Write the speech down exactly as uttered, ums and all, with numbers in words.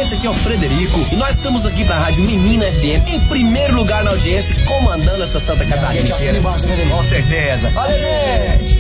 esse aqui é o Frederico e nós estamos aqui pra Rádio Menina F M, em primeiro lugar na audiência, comandando essa Santa Catarina. Gente, assina embaixo, Frederico. Com certeza. Valeu, gente!